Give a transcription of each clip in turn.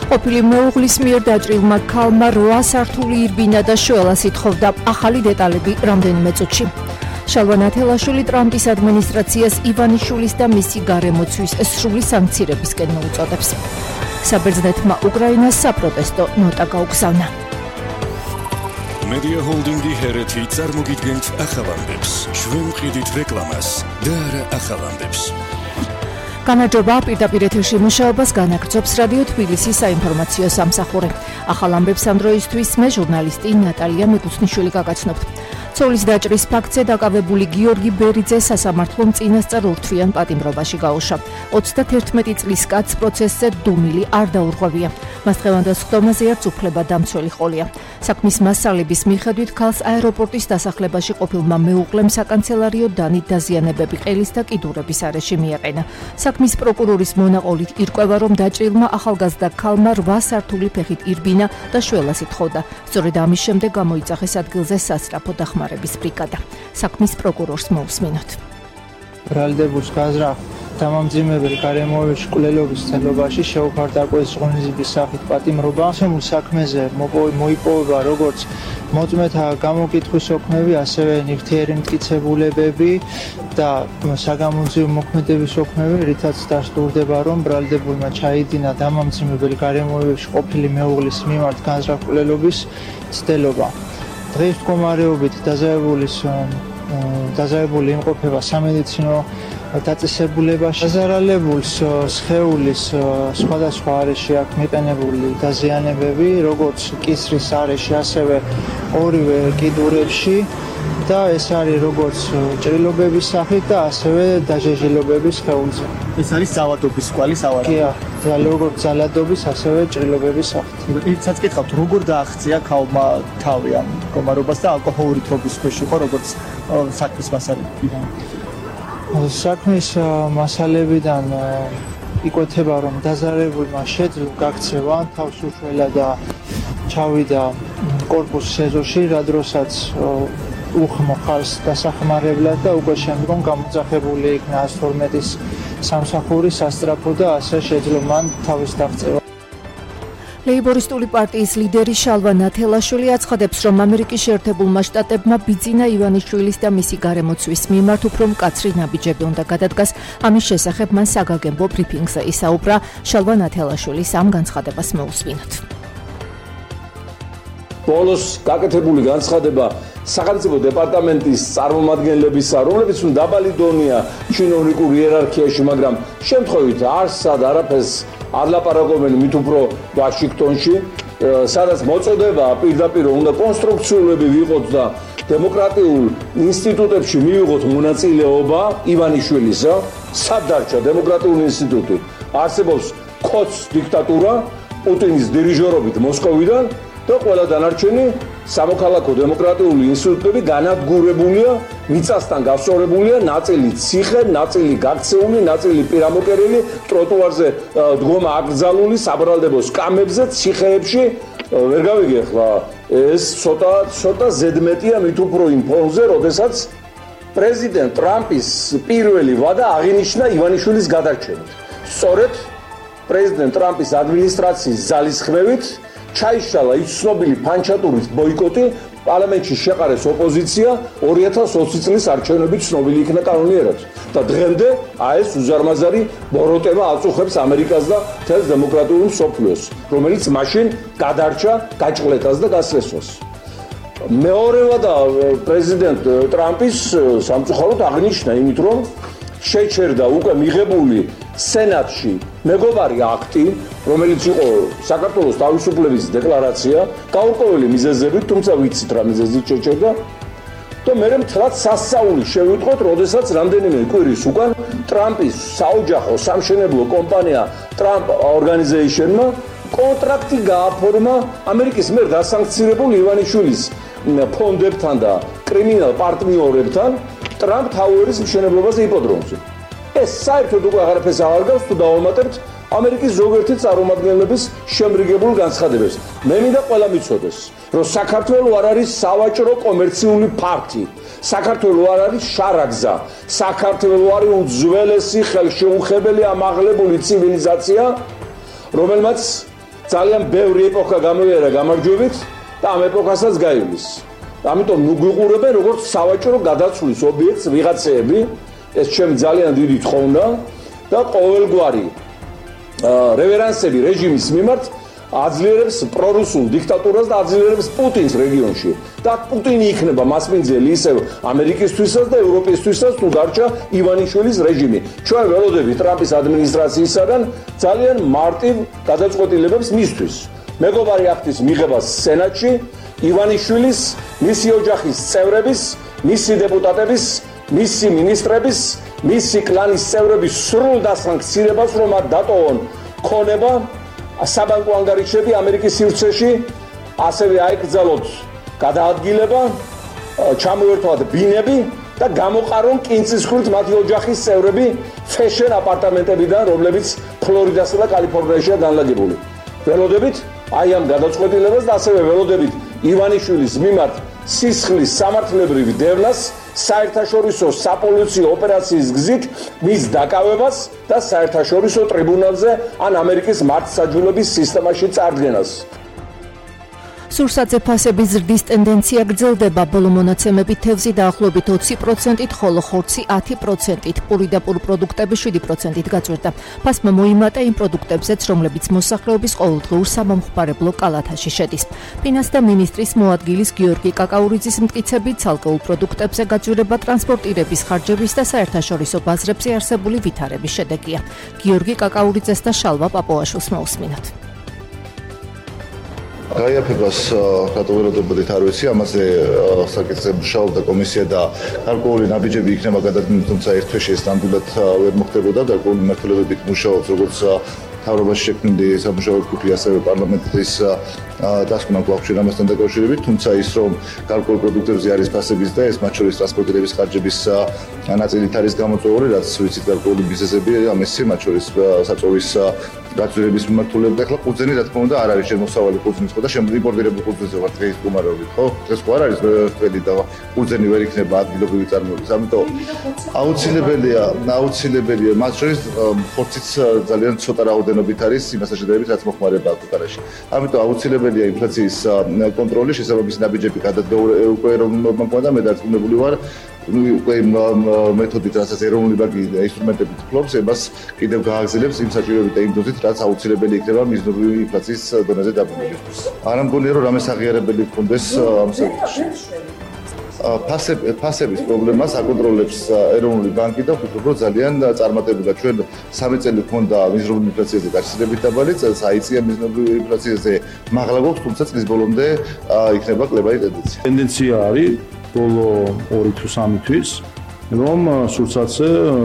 ყოფილი მეუღლის მიერ დაჭრილმა ქალმა 8 სართული ირბინა და შველას ითხოვდა. ახალი დეტალები რამდენიმე წუთში. შალვა ნათელაშვილი ტრამპის ადმინისტრაციას ივანიშვილის და მისი გარემოცვის სრული სანქცირებისკენ მოუწოდებს. საბერძნეთმა უკრაინას საპროტესტო ნოტა გაუგზავნა. Media Holding-ი ჰერეთი წარმოგიდგენთ ახალამდებს. ჩვენ ვყიდით რეკლამას და არა ახალამდებს. გამარჯობა, პირდაპირ ეთერში მუშაობას განაგრძობს რადიო თბილისის საინფორმაციო სამსახური. ახალამდებს ამ დროისთვის მე ჟურნალისტი ნატალია მიკუცნიშვილი გაგაცნობთ. ცოლის დაჭრის ფაქტზე დაკავებული გიორგი ბერიძე სასამართლომ წინასწარ ურთვიან პატიმრობაში გაუშვა. 31 წლის კაცს პროცესზე დუმილი არ დაურღვევია. მას დღევანდელ სხდომაზე არც უფლება დამცველი ყოლია. საქმის მასალების მიხედვით ქალს აეროპორტის დასახლებაში ყოფილმა მეუღლემ საკანცელარიო დანით დაზიანებები ყელის და კიდურების არეში მიაყენა. საქმის პროკურორის მონაყოლით ირკვევა, რომ დაჭრილმა ახალგაზრდა ქალმა 8 სართული ფეხით ირბინა და შველას ითხოვდა. სწორედ ამის შემდეგ გამოიძახეს ადგილზე სასწრაფო დახმარების ბრიგადა. საქმის პროკურორს მოусმინოთ. ბრალდებულს გაზრახ დამამძიმებელი გარემოების მკვლელობის ცდელობაში შეუქარდა კვესღონიზების სახით პატიმრობა. შემულ საქმეზე მოიპოვება როგორც მოწმეთა გამოკითხვის ოქმები, ასევე ნივთიერი მტკიცებულებები და საგამოძიებო მოქმედების ოქმები, რითაც დასტურდება, რომ ბრალდებულმა ჩაიდინა დამამძიმებელი გარემოებებში ყოფილი მეუღლის მიმართ განზრახ მკვლელობის ცდელობა. დღეს მდგომარეობით დაზავებული იმყოფება სამედიცინო დაწესებულებაში. დაზარალებულს სხეულის სხვადასხვა არეში აქვს მიყენებული დაზიანებები, როგორც კისრის არეში, ასევე ორივე კიდურებში და ეს არის როგორც ჭრილობების სახით და ასევე დაჟეჟილობების სხეულზე. ეს არის ძალადობის კვალი სავარაუდოდ. კი, როგორც ძალადობის, ასევე ჭრილობების სახით. იცაც გითხავთ, როგორ დააღწია ქალმა თავი ამ მდგომარეობას და ალკოჰოლური თრობის ქვეშ იყო, როგორც საქმის მასალებიდან. საქმის მასალებიდან იკვეთება, რომ დაზარებულმა შეძლო გაქცევა, თავს უშველა და ჩავიდა კორპუსის ეზოში, რადგანაც უხმო ხარს დასახმარებლად და უკვე შემდგომ გამოძახებული იქნა 112-ის სამსახური სასწრაფო და ასე შეძლო მან თავის დაღწევა. ლეიბორისტული პარტიის ლიდერი შალვა ნათელაშვილი აცხადებს, რომ ამერიკის შეერთებულმა შტატებმა ბიძინა ივანიშვილის და მისი გარემოცვის მიმართ უფრო მკაცრი ნაბიჯები უნდა გადადგას. ამის შესახებ მან საგაგებო ბრიფინგზე ისაუბრა. შალვა ნათელაშვილის ამ განცხადებას მოусმინოთ. ბოლოს გაკეთებული განცხადება სახელმწიფო დეპარტამენტის წარმომადგენლებისა, რომლებიც დაბალი დონეა ჩინოვნიკურ იერარქიაში, მაგრამ შემთხვევით არსად არაფერს არ ლაპარაკობენ მით უფრო ვაშინგტონში, სადაც მოწოდება პირდაპირ უნდა კონსტრუქციულები ვიყოთ და დემოკრატიულ ინსტიტუტებში მივიღოთ მონაწილეობა ივანიშვილისა. სად დარჩა დემოკრატიული ინსტიტუტი? არსებობს ქოც დიქტატურა პუტინის დირიჟორობით მოსკოვიდან და ყველა დანარჩენი სამოქალაქო დემოკრატიული ინსტიტუტები განადგურებულია, მიწასთან გასწორებულია, ნაწილი ციხე, ნაწილი გაქცეული, ნაწილი პირამოკერილი, ტროტუარზე დგომა აკრძალული, საბრალდებო სკამებზე, ციხეებში. ვერ გავიგე ახლა ეს ცოტა ზედმეტია მით უფრო იმ ფონზე, როდესაც პრეზიდენტ ტრამპის პირველი ვადა აღინიშნა ივანიშვილის გადარჩენით. სწორედ პრეზიდენტ ტრამპის ადმინისტრაციის ძალისხმევით ჩაიშალა ის ცნობილი ფანჩატურის ბოიკოტი, პარლამენტში შეყარეს ოპოზიცია, 2020 წლის არჩევნებით ცნობილი იქნა კანონიერად. და დღემდე ეს უზარმაზარი ბოროტება აწუხებს ამერიკას და მთელს დემოკრატიულ მსოფლიოს, რომელიც მაშინ გადარჩა გაჭყლეტას და გასწრესვას. მეორე და პრეზიდენტ ტრამპის სამწუხაროდ აღნიშნა იმით, რომ შეჩერდა უკვე მიღებული სენატში მეგობარი აქტი, რომელიც იყო საქართველოს თავისუფლების დეკლარაცია, გაურკვეველი მიზეზებით, თუმცა ვიცით რა მიზეზით შეჩერდა. და მე მთლად სასწაული შევიტყოთ, როდესაც რამდენიმე კვირის უკან ტრამპის საოჯახო სამშენებლო კომპანია Trump Organization-მა კონტრაქტი გააფორმა ამერიკის მიერ დასანქცირებულ ივანიშვილის ფონდებთან და კრიმინალ პარტნიორებთან Trump Tower-ის მშენებლობაზე იპოდრომზე. ეს საერთოდ უკვე აღარაფერს აღარ გავს თუ დავამატებთ ამერიკის ზოგიერთი წარმომადგენლების შემრიგებულ განცხადებებს. მე მინდა ყველა მიცოდეს, რომ საქართველოს არ არის სავაჭრო კომერციული ფაქტი. საქართველოს არ არის შარაგზა. საქართველოს არის უძველესი ხელშეუხებელი ამაღლებული ცივილიზაცია, რომელმაც ძალიან ბევრი ეპოქა გამოიარა გამარჯვებით და ამ ეპოქასაც გაივლის. ამიტომ ნუ გვიყურებენ როგორც სავაჭრო გადაცვლის ობიექტს ვიღაცეები, ეს ჩემი ძალიან დიდი თხოვნა და ყოველგვარი რევერანსები რეჟიმის მიმართ აძლიერებს პრორუსულ დიქტატურას და აძლიერებს პუტინს რეგიონში. და პუტინი იქნება მასპინძელი ისევ ამერიკისთვისაც და ევროპისთვისაც თუ დარჩა ივანიშვილის რეჟიმი. ჩვენ ველოდებით ტრამპის ადმინისტრაციისაგან ძალიან მარტივ გადაწყვეტილებებს მისთვის. მეგობარი აქტის მიღებას სენატში ივანიშვილის, მისი ოჯახის წევრების, მისი დეპუტატების, მისი მინისტრების, მისი კლანის წევრების სრულ დასანქცირებას რომ არ დატოვონ ქონება საბანკო ანგარიშები ამერიკის სივრცეში, ასევე აიკრძალოთ გადაადგილება, ჩამოერთვათ ბინები და გამოყარონ კინწისხვრით მათი ოჯახის წევრები ფეშენ აპარტამენტებიდან, რომლებიც ფლორიდასა და კალიფორნიაშია განლაგებული. ველოდებით აი ამ გადაწყვეტილებას და ასევე ველოდებით ივანიშვილის მიმართ სისხლის სამართლებრივი დევნას, საერთაშორისო საპოლიციო ოპერაციის გზით მის დაკავებას და საერთაშორისო ტრიბუნალზე ან ამერიკის მართლმსაჯულების სისტემაში წარდგენას. სურსათზე ფასების ზრდის ტენდენცია გრძელდება. ბოლო მონაცემებით თევზი დაახლოებით 20%-ით, ხოლო ხორცი 10%-ით, პური და პურ პროდუქტები 7%-ით გაწვერდა. ფასმა მოიმატა იმ პროდუქტებზეც, რომლებიც მოსახლეობის ყოველდღიურ სამომხმარებლო კალათაში შედის. ფინანსთა მინისტრის მოადგილის გიორგი კაკაურიძის მტკიცებით, ცალკეულ პროდუქტებზე გაძვირება ტრანსპორტირების ხარჯების და საერთაშორისო ბაზრებზე არსებული ვითარების შედეგია. გიორგი კაკაურიძეს და შალვა პაპოაშვილს მოусმინოთ. გაიაფებას რატოველოდებოდით არ ვიცი, ამაზე საკითხზე მუშაობდა კომისია და გარკვეული ნაბიჯები იქნება გადადგმული, თუმცა ერთ თვეში ეს ნამდვილად ვერ მოხდებოდა. გარკვეული მმართველობებით მუშაობს, როგორც მთავრობაში შექმნილი სამუშაო ჯგუფი, ასევე პარლამენტის დასკვნა გვაქვს ამასთან დაკავშირებით, თუმცა ის რომ გარკვეულ პროდუქტებზე არის ფასების და ეს მათ შორის ტრანსპორტირების ხარჯების ნაწილით არის გამოწვეული, რაც ვიცით გარკვეული ბიზნესები ამისი, მათ შორის საწოვის გაწვევების მიმართულებით და ახლა ყურძენი რა თქმა უნდა არ არის შემოსავალი ყურძნის ხო და შემოიმპორტირებული ყურძენზე ვარ დღეს გუმარობით ხო დღეს ხო არ არის ვერტველი და ყურძენი ვერ იქნება ადგილობრივი წარმოების ამიტომ აუცილებელია მათ შორის ხორციც ძალიან ცოტა რაოდენობით არის იმასთან შედარებით რაც მოხმარება აქვს უკანაში ამიტომ აუცილებელია ინფლაციის კონტროლი შესაბამისი ნაბიჯები გადადგა უკვე ეროვნულ ბანკმა და მე დარწმუნებული ვარ უკვე მეთოდით რასაც ეროვნული ბანკი ინსტრუმენტებით ფლობს ებას კიდევ გააგრძელებს იმ საჭიროებით და იმ დოზით რაც აუცილებელი იქნება მიზნობრივი ინფლაციის დონეზე დაბრუნებისთვის. არ ამგონია რომ რამე აღიარებელი გქონდეს ამ საკითხში. ფასების პრობლემას აკონტროლებს ეროვნული ბანკი და ვფიქრობ რომ ძალიან წარმატებულად ჩვენ 3 წელი გქონდა მიზნობრივი ინფლაციაზე გაშლებით დაბალი წელს აიწია მიზნობრივი ინფლაციაზე მაღლა გვაქვს თუმცა წლის ბოლომდე იქნება კლებაი ტენდენცია. ტენდენცია არის ბოლო 2 თუ 3 თვის რომ სურსათზე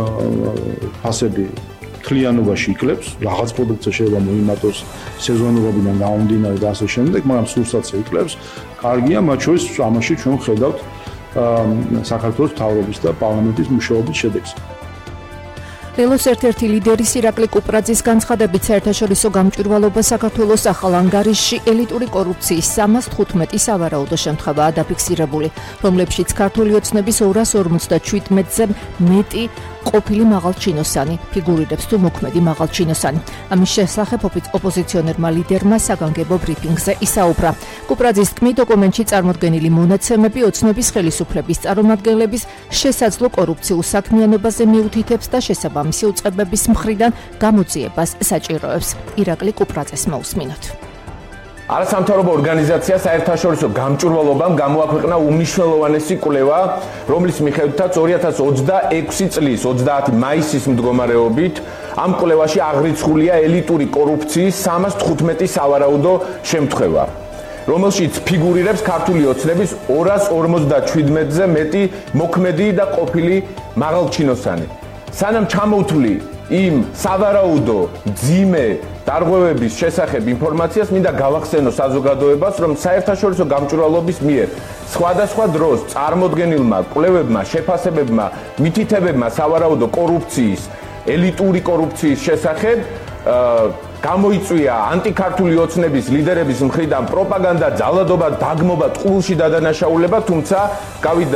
ფასები თლიანობაში იკლებს, რაღაც პროდუქტზე შეიძლება მოიმატოს სეზონურობიდან გამომდინარე და ასე შემდეგ, მაგრამ სურსათზე იკლებს. კარგია, მათ შორის ამაში ჩვენ ხედავთ საქართველოს მთავრობის და პარლამენტის მუშაობის შედეგს. ლელოს ერთ-ერთი ლიდერი ირაკლი კუპრაძის განცხადებით საერთაშორისო გამჭვირვალობა საქართველოს ახალ ანგარიშში ელიტური კორუფციის 315 სავარაუდო შემთხვევაა დაფიქსირებული, რომლებშიც ქართული ოცნების 257-ზე მეტი ყოფილი მაღალჩინოსანი ფიგურირებს თუ მოქმედი მაღალჩინოსანი. ამის შესახებ ოპოზიციონერმა ლიდერმა საგანგებო ბრიფინგზე ისაუბრა. კუპრაძის თქმით, დოკუმენტში წარმოდგენილი მონაცემები ოცნების ხელისუფლების წარმომადგენლების შესაძლო კორუფციულ საქმიანობაზე მიუთითებს და შესაბამისი უწყებების მხრიდან გამოძიებას საჭიროებს. ირაკლი კუპრაძეს მოусმინოთ. არასამთავრობო ორგანიზაცია საერთაშორისო გამჭვირვალობამ გამოაქვეყნა უმნიშვნელოვანესი კვლევა, რომლის მიხედვითაც 2026 წლის 30 მაისის მდგომარეობით ამ კვლევაში აღრიცხულია ელიტური კორუფციის 315 სავარაუდო შემთხვევა, რომელშიც ფიგურირებს ქართული ოცნების 257-ზე მეტი მოქმედი და ყოფილი მაღალჩინოსანი. სანამ ჩამოვთვლი იმ სავარაუდო ძიმე დარღვევების შესახებ ინფორმაციას მინდა გავახსენო საზოგადოებას, რომ საერთაშორისო გამჭვირვალობის მიერ სხვადასხვა დროს წარმოდგენილმა კვლევებმა, შეფასებებმა, მითითებებმა სავარაუდო კორუფციის, ელიტური კორუფციის შესახებ გამოიწვია ანტიქართული ოცნების ლიდერების მხრიდან პროპაგანდა, ძალადობა, დაგმობა, ტყუილში დადანაშაულება, თუმცა გავიდა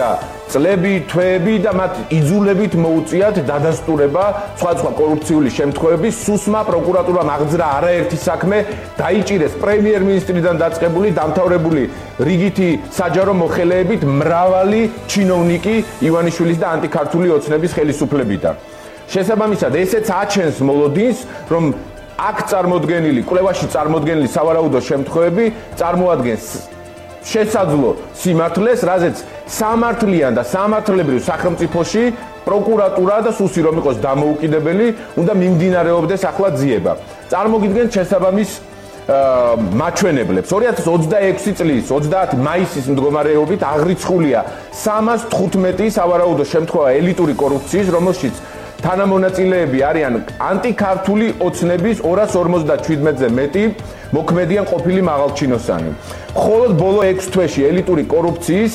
წლები, თვეები და მათ იძულებით მოუწიათ დადასტურება სხვა კორუფციული შემთხვევების. სუსმა პროკურატურამ აღძრა არაერთი საქმე, დაიჭირეს პრემიერ-მინისტრიდან დაწყებული დამთავრებული რიგითი საჯარო მოხელეებით მრავალი ჩინოვნიკი ივანიშვილის და ანტიქართული ოცნების ხელისუფლებიდან. შესაბამისად, ესეც აჩენს მოლოდინს, რომ აქ წარმოდგენილი, კვლევაში წარმოდგენილი სავარაუდო შემთხვევები წარმოადგენს შესაძლო სიმართლეს, რაზეც სამართლიან და სამართლებრივ სახელმწიფოში პროკურატურა და სუსი რომ იყოს დამოუკიდებელი, უნდა მიმდინარეობდეს ახლა ძიება. წარმოგიდგენთ შესაბამის მაჩვენებლებს. 2026 წლის 30 მაისის მდგომარეობით აღრიცხულია 315 სავარაუდო შემთხვევა ელიტური კორუფციის, რომელშიც თანამონაწილეები არიან ანტიქართული ოცნების 257-ზე მეტი მოქმედიან ყოფილი მაღალჩინოსანი. მხოლოდ ბოლო 6 თვეში ელიტური კორუფციის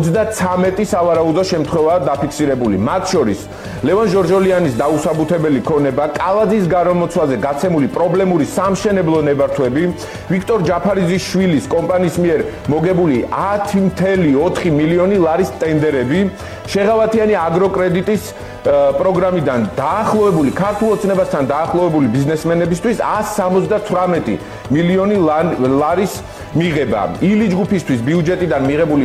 33 სავარაუდო შემთხვევაა დაფიქსირებული. მათ შორის ლევან ჟორჟოლიანის დაუსაბუთებელი ქონება, კალაძის გარემოცვაზე გაცემული პრობლემური სამშენებლო ნებართვები, ვიქტორ ჯაფარიძის შვილის კომპანიის მიერ მოგებული 10.4 მილიონი ლარის ტენდერები, შეღავათიანი აგროკრედიტის პროგრამიდან დაახლოებული ქართულ ოცნებასთან დაახლოებული ბიზნესმენებისთვის 178 მილიონი ლარის მიღება. ილი ჯგუფისთვის ბიუჯეტიდან მიღებული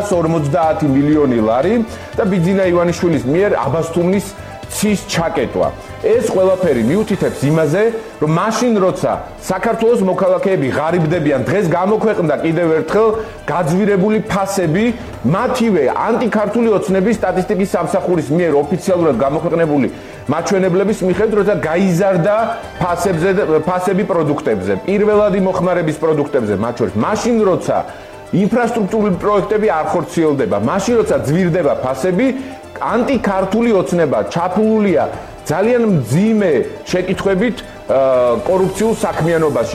250 მილიონი ლარი და ბიძინა ივანიშვილის მიერ აბასთუმნის ცის ჩაკეტვა. ეს ყველაფერი მიუთითებს იმაზე, რომ მაშინ როცა საქართველოს მოქალაქეები ღარიბდებიან, დღეს გამოქვეყნდა კიდევ ერთხელ გაძვირებული ფასები მათივე ანტიქართული ოცნების სტატისტიკის სამსახურის მიერ ოფიციალურად გამოქვეყნებული მაჩვენებლების მიხედვით, როცა გაიზარდა ფასები პროდუქტებზე, პირველადი მოხმარების პროდუქტებზე, მათ შორის მაშინ როცა ინფრასტრუქტურული პროექტები არ ხორციელდება, მაშინ როცა ძვირდება ფასები, ანტიქართული ოცნება ჩაფლულია ძალიან მძიმე შეკითხვებით კორუფციულ საქმიანობაში.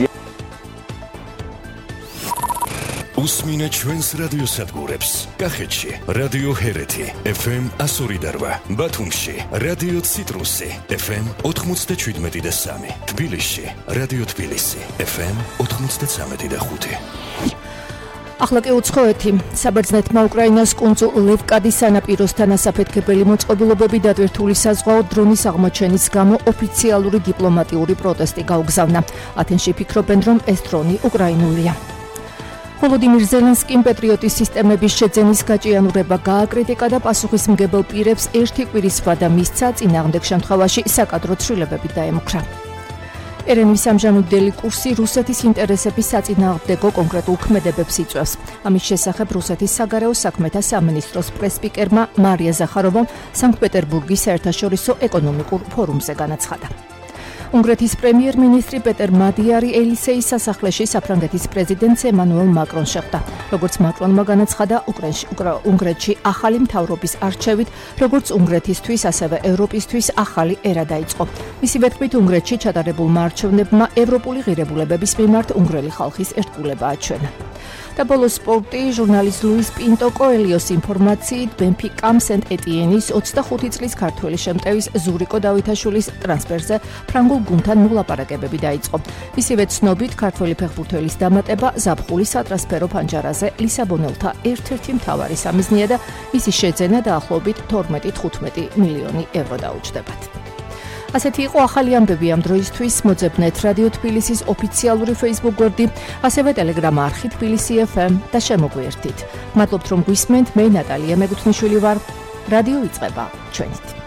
უსმინეთ ჩვენს რადიოსადგურებს. კახეთში რადიო ჰერეთი FM 102.8, ბათუმში რადიო ციტრუსი FM 97.3, თბილისში რადიო თბილისი FM 93.5. ახლა კი უცხოეთი. საბერძნეთმა უკრაინას კუნძულ ლევკადის სანაპიროსთან ასაფეთქებელი მოწყობილობები დადვერთული საზღვაო დრონის აღმოჩენის გამო ოფიციალური დიპლომატიური პროტესტი გაუგზავნა. ათენში ფიქრობენ, რომ ეს დრონი უკრაინულია. ვოლოდიმირ ზელენსკიმ პეტრიოტის სისტემების შეძენის გაჭიანურება გააკრიტიკა და პასუხისმგებელ პირებს ერთი კვირის ვადა მისცა, წინააღმდეგ შემთხვევაში საკადრო ცვლილებებით დაემუქრა. ერენვის ამჟამინდელი კურსი რუსეთის ინტერესების საწინააღმდეგო კონკრეტულ ქმედებებს იწვევს. ამის შესახებ რუსეთის საგარეო საქმეთა სამინისტროს პრესპიკერმა მარია ზახაროვამ სანქტ-პეტერბურგის საერთაშორისო ეკონომიკურ ფორუმზე განაცხადა. უნგრეთის პრემიერ-მინისტრი პეტერ მადიარი ელისეის სასახლეში საფრანგეთის პრეზიდენტს ემანუელ მაკრონს შეხვდა. როგორც მაკრონმა განაცხადა, უნგრეთში ახალი მთავრობის არჩევით, როგორც უნგრეთისთვის, ასევე ევროპისთვის ახალი ერა დაიწყო. მისივე თქმით, უნგრეთში ჩატარებულმა არჩევნებმა ევროპული ღირებულებების მიმართ უნგრელი ხალხის ერთგულება აჩვენა. და ბოლოს სპორტი, ჟურნალისტ ლუის პინტო კოელიოს ინფორმაციით, ბენფიკამ სენტ-ეტიენის 25 წლის ქართველი შემტევის ზურიკო დავითაშვილის ტრანსფერზე ფრანგულ გუნდთან მოლაპარაკებები დაიწყო. მისივე ცნობით, ქართველი ფეხბურთელის დამატება ზაფხულის სატრანსფერო ფანჯარაზე ლისაბონელთა ერთ-ერთი მთავარი სამიზნეა და მისი შეძენა დაახლოებით 12-15 მილიონი ევრო დაუჯდებათ. ასეთი იყო ახალი ამბები ამ დროისთვის. მოძებნეთ რადიო თბილისის ოფიციალური Facebook გვერდი, ასევე Telegram არხი თბილისი FM და შემოგვიერთით. მადლობთ რომ გვისმენთ. მე ნატალია მეგუთნიშვილი ვარ. რადიო იწყება ჩვენით.